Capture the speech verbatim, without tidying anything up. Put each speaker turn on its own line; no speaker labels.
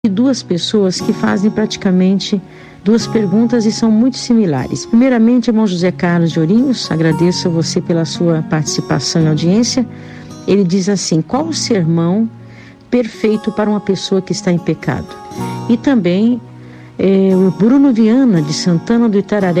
de duas pessoas que fazem praticamente duas perguntas e são muito similares. Primeiramente, irmão José Carlos de Ourinhos, agradeço a você pela sua participação e audiência. Ele diz assim: qual o sermão perfeito para uma pessoa que está em pecado? E também é, o Bruno Viana, de Santana do Itararé,